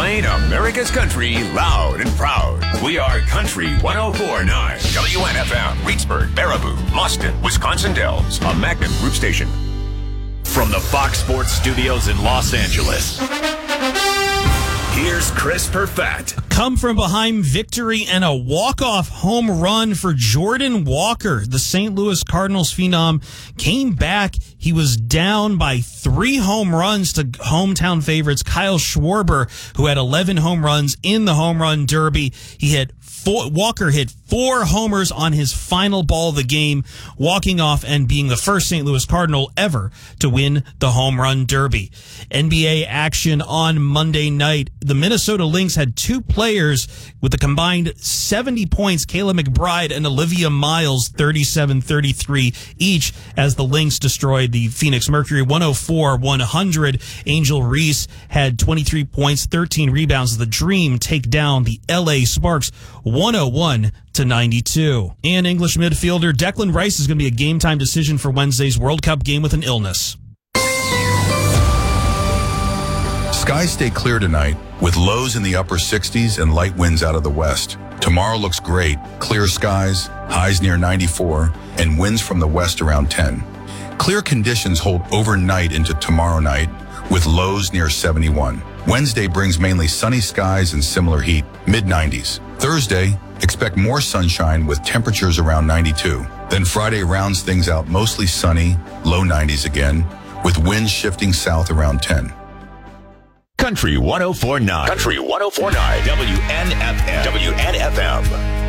Playing America's country loud and proud. We are Country 104.9. WNFM, Reedsburg, Baraboo, Boston, Wisconsin Dells. A Magnum Group station. From the Fox Sports Studios in Los Angeles, here's Chris Perfett. Come from behind victory and a walk-off home run for Jordan Walker. The St. Louis Cardinals phenom came back. He was down by 3 home runs to hometown favorites Kyle Schwarber, who had 11 home runs in the home run derby. Walker hit 4 homers on his final ball of the game, walking off and being the first St. Louis Cardinal ever to win the home run derby. NBA action on Monday night. The Minnesota Lynx had 2 players with a combined 70 points, Kayla McBride and Olivia Miles, 37-33 each, as the Lynx destroyed the Phoenix Mercury 104-100. Angel Reese had 23 points, 13 rebounds. The Dream take down the LA Sparks 101-92. And English midfielder Declan Rice is going to be a game-time decision for Wednesday's World Cup game with an illness. Skies stay clear tonight, with lows in the upper 60s and light winds out of the west. Tomorrow looks great. Clear skies, highs near 94, and winds from the west around 10. Clear conditions hold overnight into tomorrow night, with lows near 71. Wednesday brings mainly sunny skies and similar heat, mid-90s. Thursday, expect more sunshine with temperatures around 92. Then Friday rounds things out, mostly sunny, low 90s again, with winds shifting south around 10. Country 104.9. Country 104.9. WNFM. WNFM.